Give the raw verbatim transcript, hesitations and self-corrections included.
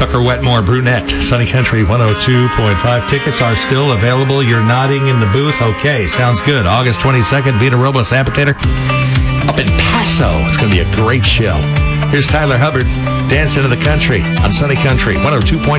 Tucker Wetmore, Brunette, Sunny Country one oh two point five. Tickets are still available. You're nodding in the booth. Okay, sounds good. August twenty-second, Vita Robles Amphitheater up in Paso. It's going to be a great show. Here's Tyler Hubbard, Dance into the Country on Sunny Country one oh two point five.